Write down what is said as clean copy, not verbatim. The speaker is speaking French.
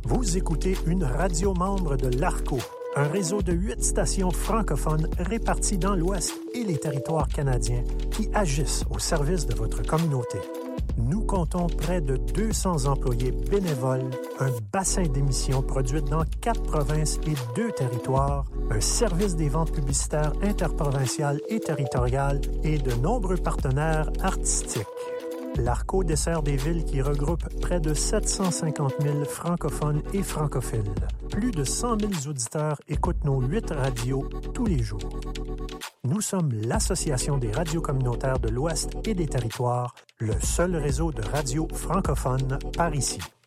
Vous écoutez une radio membre de l'ARCO, un réseau de 8 stations francophones réparties dans l'Ouest et les territoires canadiens qui agissent au service de votre communauté. Nous comptons près de 200 employés bénévoles, un bassin d'émissions produites dans 4 provinces et 2 territoires, un service des ventes publicitaires interprovinciales et territoriales et de nombreux partenaires artistiques. L'ARCO dessert des villes qui regroupent près de 750 000 francophones et francophiles. Plus de 100 000 auditeurs écoutent nos 8 radios tous les jours. Nous sommes l'Association des radios communautaires de l'Ouest et des territoires, le seul réseau de radios francophones par ici.